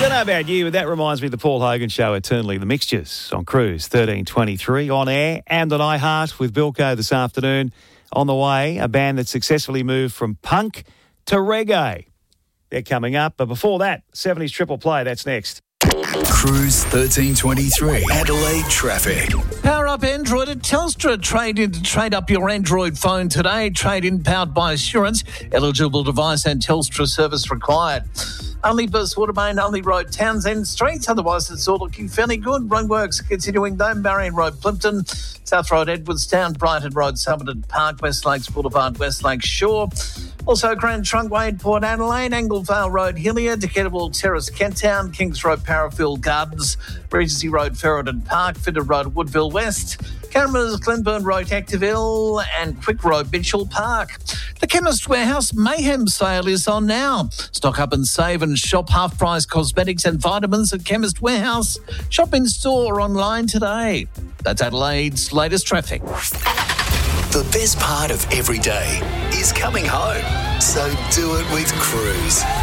don't know about you, but that reminds me of the Paul Hogan Show, Eternally the Mixtures, on Cruise 1323, on air and on iHeart with Bilko this afternoon. On the way, a band that successfully moved from punk to reggae. They're coming up, but before that, 70s Triple Play, that's next. Cruise 1323, Adelaide traffic. Power up Android at Telstra. Trade up your Android phone today. Trade in powered by Assurance. Eligible device and Telstra service required. Only Burst Watermain, only Road, Townsend Street. Otherwise, it's all looking fairly good. Roadworks continuing though. Marion Road, Plimpton. South Road, Edwardstown. Brighton Road, Somerton Park. West Lakes Boulevard, West Lakes Shore. Also, Grand Trunk Way, Port Adelaide. Anglevale Road, Hillier. Decatable Terrace, Kenttown. Kings Road, Parafield Gardens. Regency Road, Ferryden Park. Fitted Road, Woodville West. Cameras, Glenburn Road, Activille, and Quick Road, Mitchell Park. The Chemist Warehouse Mayhem sale is on now. Stock up and save and shop half-price cosmetics and vitamins at Chemist Warehouse. Shop in store or online today. That's Adelaide's latest traffic. The best part of every day is coming home. So do it with Cruise.